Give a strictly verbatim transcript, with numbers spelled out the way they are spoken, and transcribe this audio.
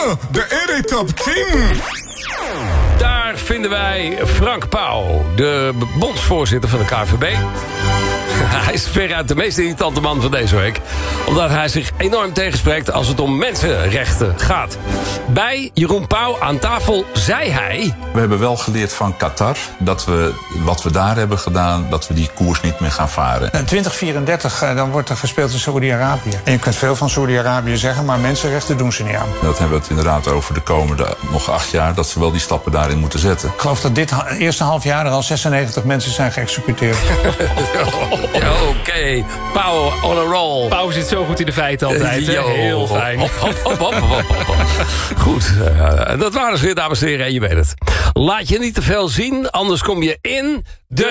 de Eretop tien. Daar vinden wij Frank Pauw, de bondsvoorzitter van de K N V B. Hij is veruit de meest irritante man van deze week. Omdat hij zich enorm tegenspreekt als het om mensenrechten gaat. Bij Jeroen Pauw aan tafel zei hij... We hebben wel geleerd van Qatar dat we wat we daar hebben gedaan, dat we die koers niet meer gaan varen. In twintig vierendertig dan wordt er gespeeld in Saoedi-Arabië. En je kunt veel van Saoedi-Arabië zeggen, maar mensenrechten doen ze niet aan. Dat hebben we het inderdaad over de komende nog acht jaar, dat ze wel die stappen daarin moeten zetten. Ik geloof dat dit ha- eerste half jaar er al zesennegentig mensen zijn geëxecuteerd. Oké, okay. Pauw on a roll. Pauw zit zo goed in de feiten altijd. Hè? Heel fijn. Hop, hop, hop, hop, hop, hop. Goed, uh, dat waren ze weer, dames en heren, en je weet het. Laat je niet te veel zien, anders kom je in de